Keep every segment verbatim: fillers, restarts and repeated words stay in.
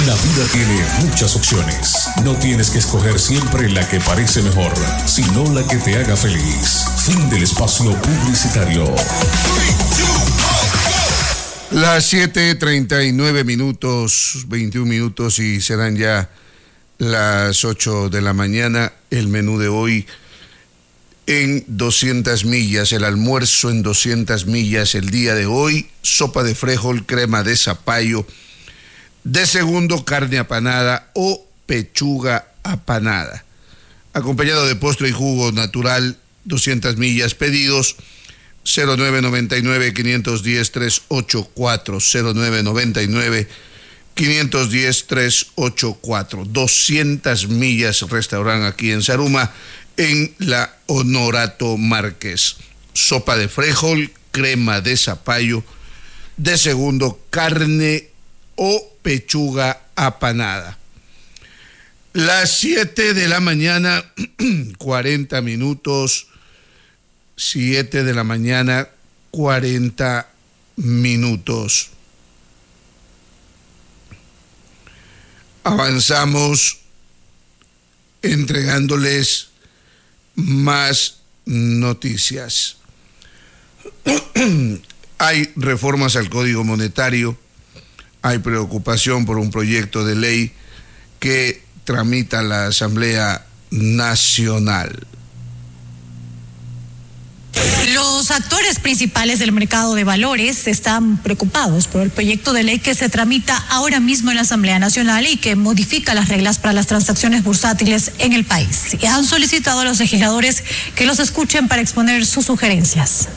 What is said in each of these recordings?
La vida tiene muchas opciones. No tienes que escoger siempre la que parece mejor, sino la que te haga feliz. Fin del espacio publicitario. Las siete treinta y nueve minutos, veintiún minutos y serán ya las ocho de la mañana. El menú de hoy en doscientas millas, el almuerzo en doscientas millas el día de hoy: sopa de frijol, crema de zapallo, de segundo carne apanada o pechuga apanada, acompañado de postre y jugo natural. Doscientas millas, pedidos cero nueve noventa y nueve, quinientos diez, trescientos ochenta y cuatro, cero nueve noventa y nueve, quinientos diez, trescientos ochenta y cuatro. doscientas millas, restaurante aquí en Zaruma, en la Honorato Márquez. Sopa de frijol, crema de zapallo, de segundo carne o pechuga apanada. Las siete de la mañana, cuarenta minutos. siete de la mañana, cuarenta minutos. Avanzamos entregándoles más noticias. Hay reformas al Código Monetario, hay preocupación por un proyecto de ley que tramita la Asamblea Nacional. Los actores principales del mercado de valores están preocupados por el proyecto de ley que se tramita ahora mismo en la Asamblea Nacional y que modifica las reglas para las transacciones bursátiles en el país. Y han solicitado a los legisladores que los escuchen para exponer sus sugerencias.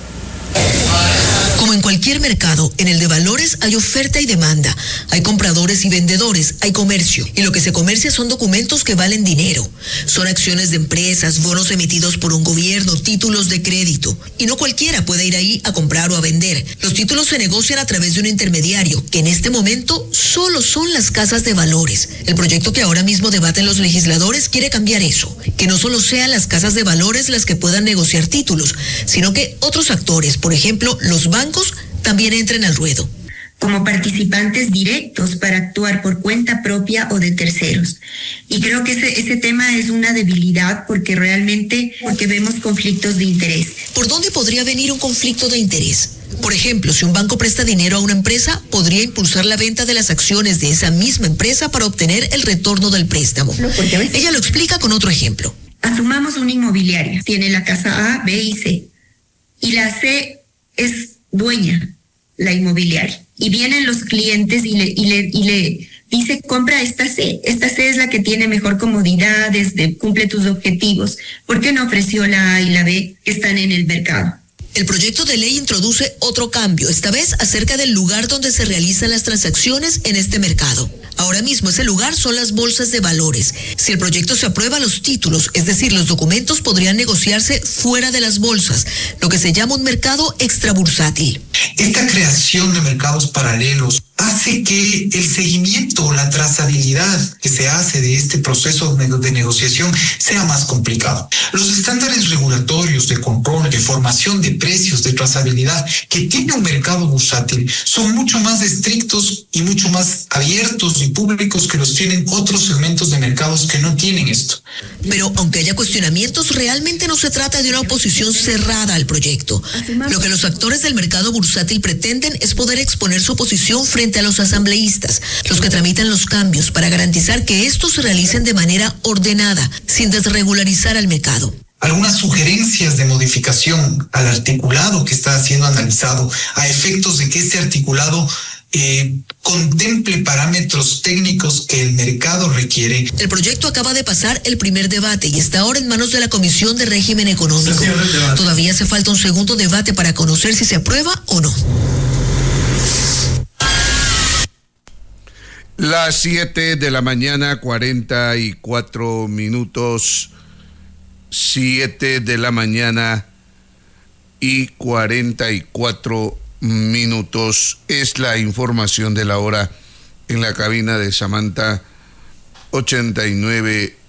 Como en cualquier mercado, en el de valores hay oferta y demanda, hay compradores y vendedores, hay comercio, y lo que se comercia son documentos que valen dinero. Son acciones de empresas, bonos emitidos por un gobierno, títulos de crédito, y no cualquiera puede ir ahí a comprar o a vender. Los títulos se negocian a través de un intermediario, que en este momento solo son las casas de valores. El proyecto que ahora mismo debaten los legisladores quiere cambiar eso, que no solo sean las casas de valores las que puedan negociar títulos, sino que otros actores, por ejemplo, los bancos, también entren al ruedo. Como participantes directos para actuar por cuenta propia o de terceros. Y creo que ese, ese tema es una debilidad porque realmente, porque vemos conflictos de interés. ¿Por dónde podría venir un conflicto de interés? Por ejemplo, si un banco presta dinero a una empresa, podría impulsar la venta de las acciones de esa misma empresa para obtener el retorno del préstamo. No, porque a veces... Ella lo explica con otro ejemplo. Asumamos una inmobiliaria. Tiene la casa A, B y C. Y la C es dueña, la inmobiliaria. Y vienen los clientes y le, y le, y le dice, compra esta C. Esta C es la que tiene mejor comodidad, desde, cumple tus objetivos. ¿Por qué no ofreció la A y la B que están en el mercado? El proyecto de ley introduce otro cambio, esta vez acerca del lugar donde se realizan las transacciones en este mercado. Ahora mismo ese lugar son las bolsas de valores. Si el proyecto se aprueba, los títulos, es decir, los documentos, podrían negociarse fuera de las bolsas, lo que se llama un mercado extrabursátil. Esta creación de mercados paralelos hace que el seguimiento o la trazabilidad que se hace de este proceso de negociación sea más complicado. Los estándares regulatorios de control, de formación de precios, de trazabilidad que tiene un mercado bursátil son mucho más estrictos y mucho más abiertos y públicos que los tienen otros segmentos de mercados que no tienen esto. Pero aunque haya cuestionamientos, realmente no se trata de una oposición cerrada al proyecto. Lo que los actores del mercado bursátil pretenden es poder exponer su posición frente a los asambleístas, los que tramitan los cambios, para garantizar que estos se realicen de manera ordenada, sin desregularizar al mercado. Algunas sugerencias de modificación al articulado que está siendo analizado a efectos de que este articulado eh, contemple parámetros técnicos que el mercado requiere. El proyecto acaba de pasar el primer debate y está ahora en manos de la Comisión de Régimen Económico. Todavía hace falta un segundo debate para conocer si se aprueba o no. Las siete de la mañana, cuarenta y cuatro minutos. Siete de la mañana y cuarenta y cuatro minutos. Es la información de la hora en la cabina de Samantha ochenta y nueve